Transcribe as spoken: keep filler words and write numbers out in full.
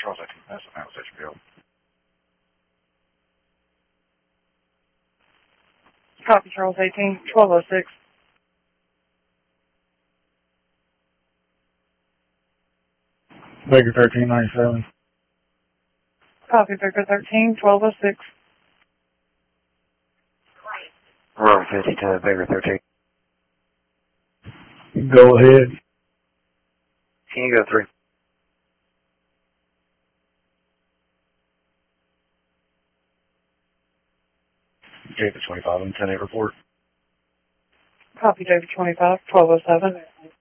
Charles eighteen, that's the final station bill. Copy, Charles eighteen, twelve oh six. Baker thirteen ninety-seven. Copy, Baker thirteen, twelve oh six. Room fifty to Baker thirteen. Go ahead. Can you go three? David twenty-five on ten eight report. Copy, David twenty-five, twelve oh seven.